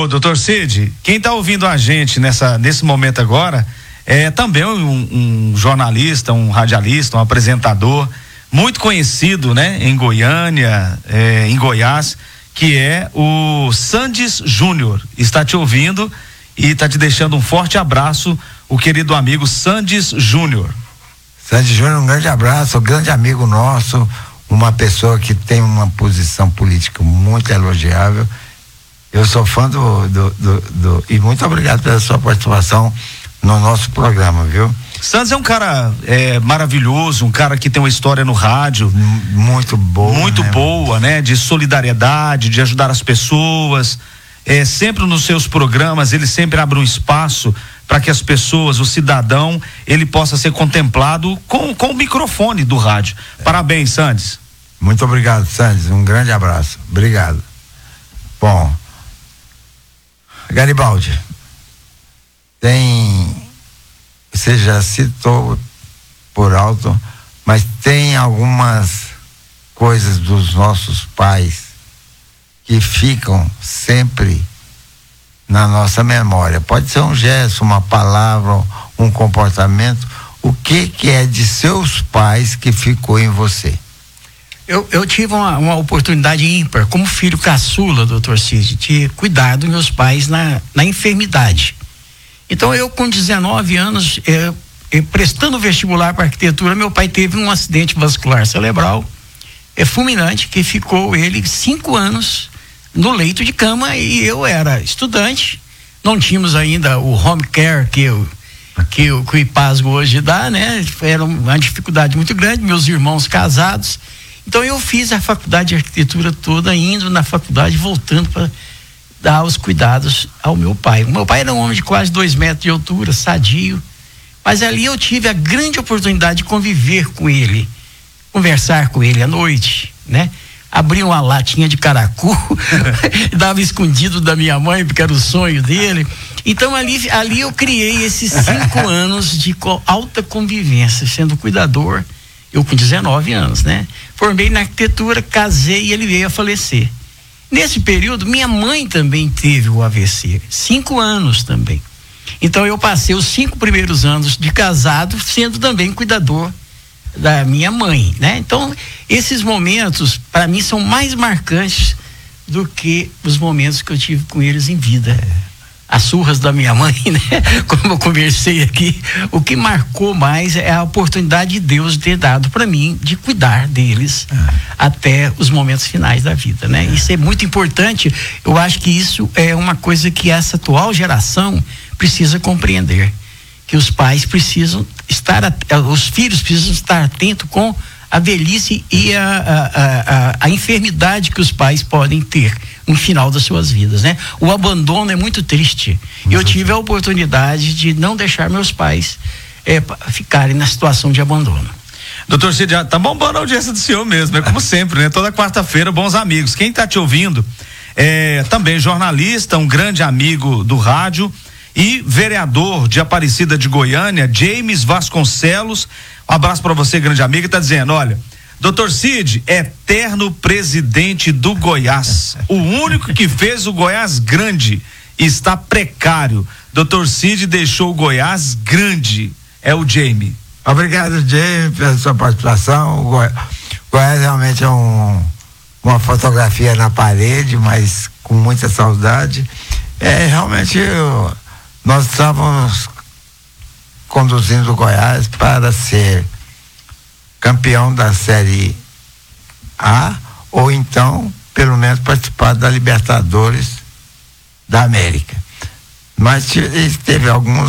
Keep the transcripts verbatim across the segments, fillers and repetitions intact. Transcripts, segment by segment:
Ô, doutor Cid, quem está ouvindo a gente nessa, nesse momento agora é também um, um jornalista, um radialista, um apresentador muito conhecido, né, em Goiânia, é, em Goiás, que é o Sandes Júnior. Está te ouvindo e está te deixando um forte abraço, o querido amigo Sandes Júnior. Sandes Júnior, um grande abraço, um grande amigo nosso, uma pessoa que tem uma posição política muito elogiável. Eu sou fã do, do, do, do e muito obrigado pela sua participação no nosso programa, viu? Santos é um cara é, maravilhoso, um cara que tem uma história no rádio muito boa, muito né? boa, né? De solidariedade, de ajudar as pessoas. É, sempre nos seus programas ele sempre abre um espaço para que as pessoas, o cidadão, ele possa ser contemplado com, com o microfone do rádio. É. Parabéns, Sandes. Muito obrigado, Sandes. Um grande abraço. Obrigado. Bom, Garibaldi, tem, você já citou por alto, mas tem algumas coisas dos nossos pais que ficam sempre na nossa memória. Pode ser um gesto, uma palavra, um comportamento. O que que é de seus pais que ficou em você? Eu, eu tive uma, uma oportunidade ímpar, como filho caçula, doutor Cid, de cuidar dos meus pais na, na enfermidade. Então, eu com dezenove anos, eh, eh, prestando vestibular para arquitetura, meu pai teve um acidente vascular cerebral eh, fulminante, que ficou ele cinco anos no leito de cama, e eu era estudante, não tínhamos ainda o home care que eu que o, que o IPASGO hoje dá, né? Era uma dificuldade muito grande, meus irmãos casados. Então eu fiz a faculdade de arquitetura toda, indo na faculdade, voltando para dar os cuidados ao meu pai. O meu pai era um homem de quase dois metros de altura, sadio, mas ali eu tive a grande oportunidade de conviver com ele, conversar com ele à noite, né? Abria uma latinha de caracu, dava escondido da minha mãe, porque era o sonho dele. Então ali, ali eu criei esses cinco anos de alta convivência, sendo cuidador. Eu com dezenove anos, né? Formei na arquitetura, casei e ele veio a falecer. Nesse período, minha mãe também teve o A V C, cinco anos também. Então eu passei os cinco primeiros anos de casado, sendo também cuidador da minha mãe, né? Então, esses momentos, para mim, são mais marcantes do que os momentos que eu tive com eles em vida. As surras da minha mãe, né? Como eu conversei aqui, o que marcou mais é a oportunidade de Deus ter dado para mim de cuidar deles é. até os momentos finais da vida, né? É. Isso é muito importante. Eu acho que isso é uma coisa que essa atual geração precisa compreender, que os pais precisam estar, os filhos precisam estar atentos com a velhice e a, a, a, a enfermidade que os pais podem ter no final das suas vidas, né? O abandono é muito triste. Muito Eu tive a oportunidade de não deixar meus pais é, ficarem na situação de abandono. Doutor Cid, tá bombando a audiência do senhor mesmo, é como sempre, né? Toda quarta-feira, bons amigos. Quem tá te ouvindo é também jornalista, um grande amigo do rádio e vereador de Aparecida de Goiânia, James Vasconcelos. Um abraço para você, grande amigo, tá dizendo, olha, doutor Cid, eterno presidente do Goiás, o único que fez o Goiás grande, está precário. doutor Cid deixou o Goiás grande, é o Jaime. Obrigado, Jaime, pela sua participação. O Goi... Goiás realmente é um, uma fotografia na parede, mas com muita saudade. É, realmente, eu, nós estávamos conduzindo o Goiás para ser campeão da Série A, ou então, pelo menos, participar da Libertadores da América. Mas teve alguns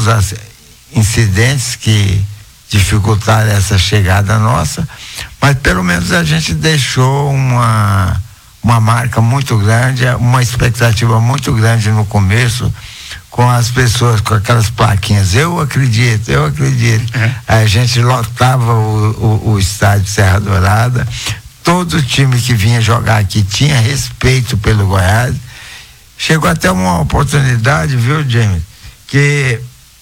incidentes que dificultaram essa chegada nossa, mas pelo menos a gente deixou uma, uma marca muito grande, uma expectativa muito grande no começo, com as pessoas, com aquelas plaquinhas, eu acredito, eu acredito. Uhum. A gente lotava o, o, o estádio Serra Dourada, todo time que vinha jogar aqui tinha respeito pelo Goiás. Chegou até uma oportunidade, viu, James, que,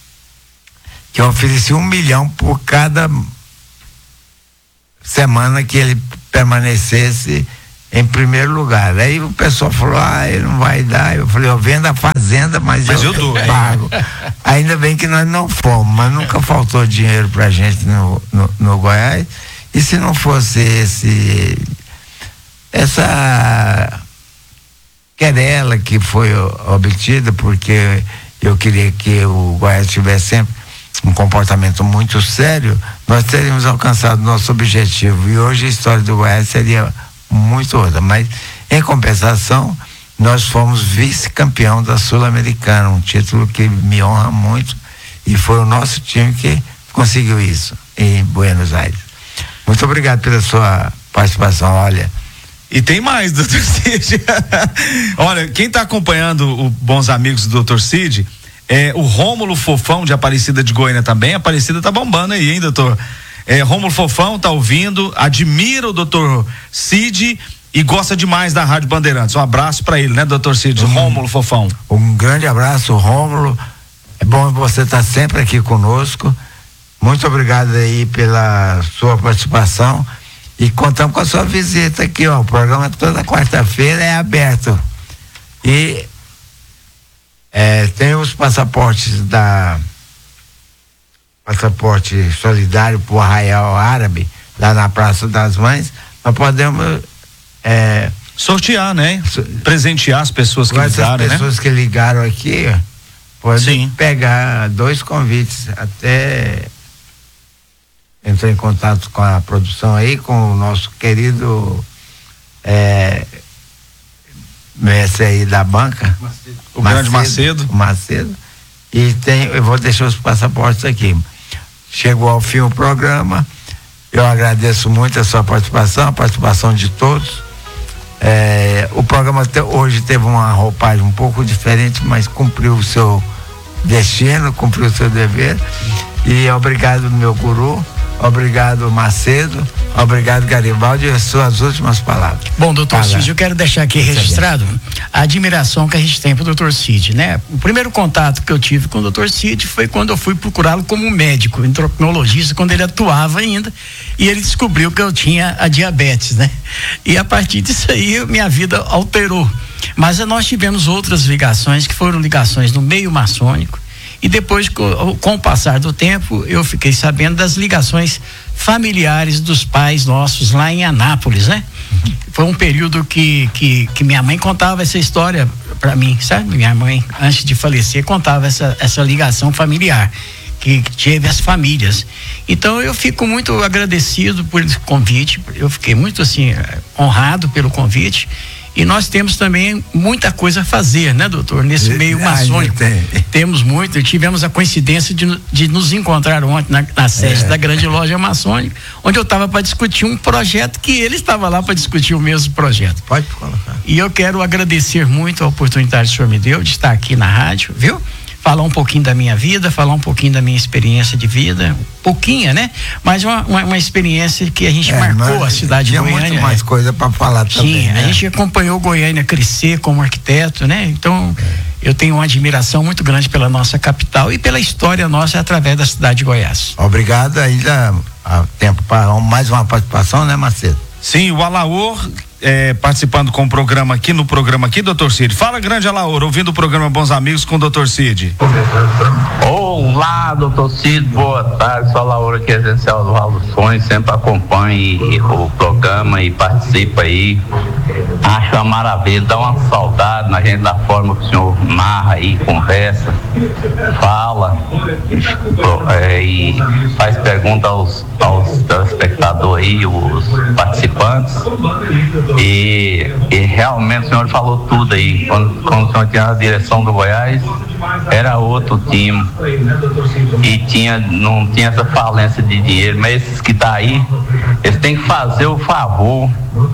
que eu ofereci um milhão por cada semana que ele permanecesse em primeiro lugar. Aí o pessoal falou, ah, ele não vai dar. Eu falei, eu vendo a fazenda, mas, mas eu, eu dou, pago. Ainda bem que nós não fomos, mas nunca faltou dinheiro pra gente no, no, no Goiás. E se não fosse esse essa querela que foi obtida, porque eu queria que o Goiás tivesse sempre um comportamento muito sério, nós teríamos alcançado nosso objetivo. E hoje a história do Goiás seria muito outra. Mas, em compensação, nós fomos vice-campeão da Sul-Americana, um título que me honra muito, e foi o nosso time que conseguiu isso em Buenos Aires. Muito obrigado pela sua participação. Olha, e tem mais, doutor Cid. Olha, quem está acompanhando o Bons Amigos do doutor Cid é o Rômulo Fofão, de Aparecida de Goiânia também. Aparecida tá bombando aí, hein, doutor? É, Rômulo Fofão tá ouvindo, admira o doutor Cid e gosta demais da Rádio Bandeirantes. Um abraço para ele, né, doutor Cid? Um, Rômulo Fofão. Um grande abraço, Rômulo. É bom você estar sempre aqui conosco. Muito obrigado aí pela sua participação. E contamos com a sua visita aqui, ó. O programa toda quarta-feira é aberto. E é, tem os passaportes da passaporte solidário para o Arraial Árabe, lá na Praça das Mães. Nós podemos é, sortear, né? So, Presentear as pessoas que ligaram, né? As pessoas que ligaram aqui, ó, podem pegar dois convites. Até entrar em contato com a produção aí, com o nosso querido é, mestre aí da banca, Macedo. o Macedo, grande Macedo. O Macedo. E tem, eu vou deixar os passaportes aqui. Chegou ao fim o programa. Eu agradeço muito a sua participação, a participação de todos. É, o programa te, hoje teve uma roupagem um pouco diferente, mas cumpriu o seu destino, cumpriu o seu dever. E obrigado, meu guru. Obrigado, Macedo. Obrigado, Garibaldi. As suas últimas palavras. Bom, doutor Cid, eu quero deixar aqui registrado a admiração que a gente tem pro doutor Cid, né? O primeiro contato que eu tive com o doutor Cid foi quando eu fui procurá-lo como médico, endocrinologista, quando ele atuava ainda, e ele descobriu que eu tinha a diabetes, né? E a partir disso aí, minha vida alterou. Mas nós tivemos outras ligações, que foram ligações no meio maçônico. E depois, com, com o passar do tempo, eu fiquei sabendo das ligações familiares dos pais nossos lá em Anápolis, né? Foi um período que, que, que minha mãe contava essa história para mim, sabe? Minha mãe, antes de falecer, contava essa, essa ligação familiar que, que teve as famílias. Então, eu fico muito agradecido por esse convite, eu fiquei muito, assim, honrado pelo convite. E nós temos também muita coisa a fazer, né, doutor? Nesse meio maçônico. Temos muito. Tivemos a coincidência de, de nos encontrar ontem na, na sede é. da grande loja maçônica, onde eu estava para discutir um projeto que ele estava lá para discutir o mesmo projeto. Pode colocar. E eu quero agradecer muito a oportunidade que o senhor me deu de estar aqui na rádio, viu? Falar um pouquinho da minha vida, falar um pouquinho da minha experiência de vida, pouquinha, né? Mas uma, uma, uma experiência que a gente é, marcou a cidade de Goiânia. Tinha muito mais coisa para falar também. Sim, né? A gente acompanhou Goiânia crescer como arquiteto, né? Então, é. eu tenho uma admiração muito grande pela nossa capital e pela história nossa através da cidade de Goiás. Obrigado, ainda há tempo para mais uma participação, né, Macedo? Sim, o Alaor é, participando com o programa aqui, no programa aqui, doutor Cid. Fala, grande Alaor, ouvindo o programa Bons Amigos com o doutor Cid. Olá, doutor Cid, boa tarde, sou Alaor aqui, essencial do Vale dos Sonhos, sempre acompanhe o programa e participa aí. Acho uma maravilha, dá uma saudade na gente da forma que o senhor narra aí, conversa, fala é, e faz pergunta aos, aos telespectadores aí, os participantes. E, e realmente o senhor falou tudo aí. Quando, quando o senhor tinha a direção do Goiás, era outro time. E tinha, não tinha essa falência de dinheiro. Mas esses que tá aí, eles têm que fazer o favor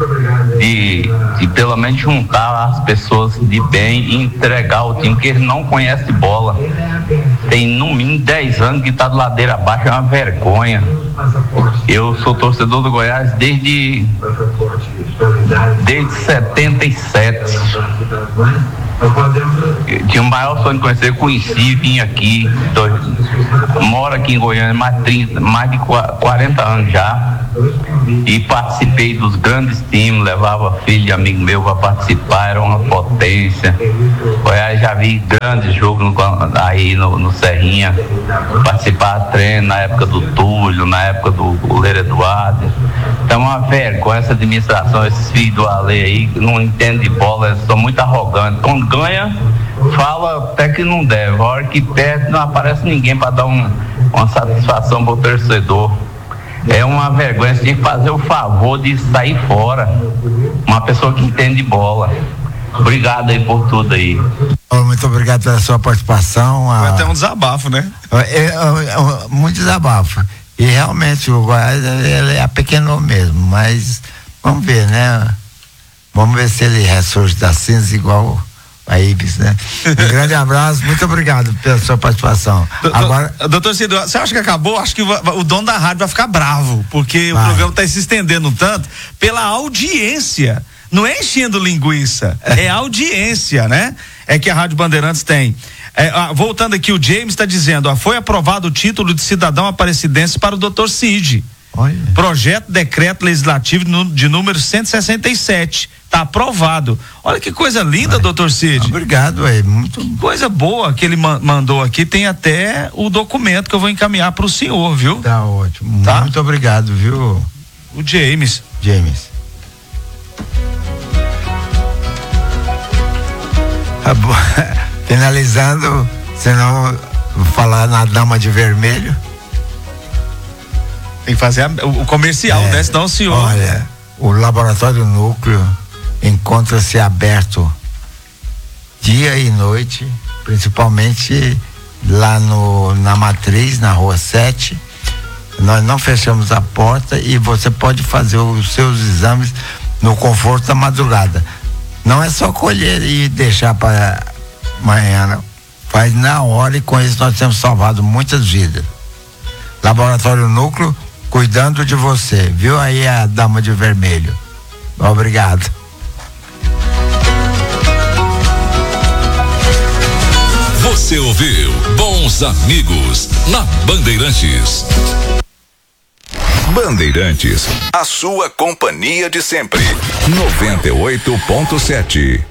de, de pelo menos juntar as pessoas de bem e entregar o time, porque eles não conhecem de bola. Tem no mínimo dez anos que tá de ladeira abaixo, é uma vergonha. Eu sou torcedor do Goiás desde desde setenta e sete. Eu tinha o maior sonho de conhecer, conheci, vim aqui, tô, moro aqui em Goiânia mais, trinta, mais de quarenta anos já, e participei dos grandes times, levava filho de amigo meu para participar, era uma potência. Goiás já vi grandes jogos no, aí no, no Serrinha, participar de treino na época do Túlio, na época do goleiro Eduardo. Então é uma vergonha essa administração, esses filhos do Ale aí, que não entendem de bola, eles são muito arrogantes. Quando ganha, fala até que não deve. A hora que perde, não aparece ninguém para dar um, uma satisfação pro torcedor. É uma vergonha, você tem que fazer o favor de sair fora. Uma pessoa que entende de bola. Obrigado aí por tudo aí. Muito obrigado pela sua participação. Foi até um desabafo, né? É, é, é, muito desabafo. E realmente o Goiás ele é pequeno mesmo, mas vamos ver, né? Vamos ver se ele ressurge da cinza igual a Ibis, né? Um grande abraço, muito obrigado pela sua participação. Do, Agora, doutor Cido, você acha que acabou? Acho que o dono da rádio vai ficar bravo, porque vai. O programa está se estendendo tanto pela audiência. Não é enchendo linguiça, é audiência, né? É que a Rádio Bandeirantes tem. É, ah, voltando aqui, o James está dizendo, ah, foi aprovado o título de cidadão aparecidense para o doutor Cid. Olha. Projeto decreto legislativo de número cento e sessenta e sete. Tá aprovado. Olha que coisa linda, Vai. doutor Cid. Obrigado, é muito. Que coisa boa que ele ma- mandou aqui. Tem até o documento que eu vou encaminhar para o senhor, viu? Tá ótimo. Tá? Muito obrigado, viu? O James. James. Finalizando, senão vou falar na dama de vermelho. Tem que fazer a, o, o comercial, é, né? Senão o senhor. Olha, o Laboratório Núcleo encontra-se aberto dia e noite, principalmente lá no, na Matriz, na Rua sete. Nós não fechamos a porta e você pode fazer os seus exames no conforto da madrugada. Não é só colher e deixar para amanhã, não. Faz na hora e com isso nós temos salvado muitas vidas. Laboratório Núcleo, cuidando de você. Viu aí a dama de vermelho? Obrigado. Você ouviu Bons Amigos na Bandeirantes. Bandeirantes, a sua companhia de sempre. noventa e oito ponto sete.